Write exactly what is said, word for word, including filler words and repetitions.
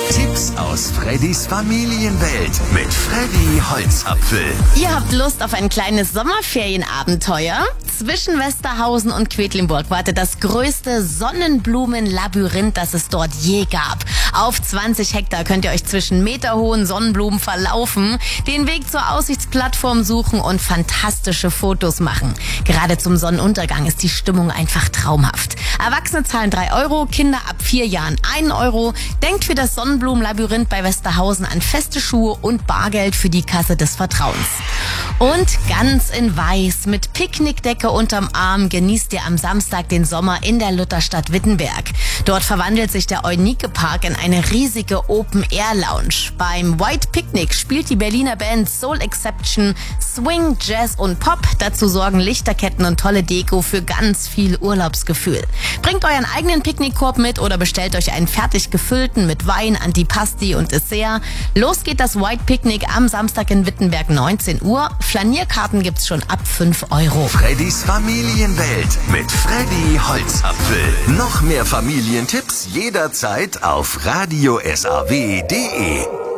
Tipps aus Freddys Familienwelt mit Freddy Holzapfel. Ihr habt Lust auf ein kleines Sommerferienabenteuer? Zwischen Westerhausen und Quedlinburg wartet das größte Sonnenblumenlabyrinth, das es dort je gab. Auf zwanzig Hektar könnt ihr euch zwischen meterhohen Sonnenblumen verlaufen, den Weg zur Aussichtsplattform suchen und fantastische Fotos machen. Gerade zum Sonnenuntergang ist die Stimmung einfach traumhaft. Erwachsene zahlen drei Euro, Kinder ab vier Jahren ein Euro. Denkt für das Sonnenblumenlabyrinth bei Westerhausen an feste Schuhe und Bargeld für die Kasse des Vertrauens. Und ganz in Weiß mit Picknickdecke unterm Arm genießt ihr am Samstag den Sommer in der Lutherstadt Wittenberg. Dort verwandelt sich der Eunike Park in eine riesige Open-Air-Lounge. Beim White Picnic spielt die Berliner Band Soul Exception Swing, Jazz und Pop. Dazu sorgen Lichterketten und tolle Deko für ganz viel Urlaubsgefühl. Bringt euren eigenen Picknickkorb mit oder bestellt euch einen fertig gefüllten mit Wein, Antipasti und Dessert. Los geht das White Picnic am Samstag in Wittenberg neunzehn Uhr. Flanierkarten gibt's schon ab fünf Euro. Freddys Familienwelt mit Freddy Holzapfel. Noch mehr Familientipps jederzeit auf radio s a w punkt d e.